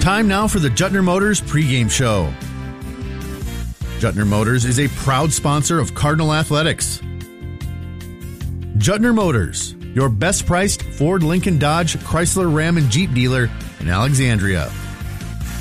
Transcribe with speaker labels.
Speaker 1: Time now for the Juttner Motors pregame show. Juttner Motors is a proud sponsor of Cardinal Athletics. Juttner Motors, your best priced Ford, Lincoln, Dodge, Chrysler, Ram, and Jeep dealer in Alexandria.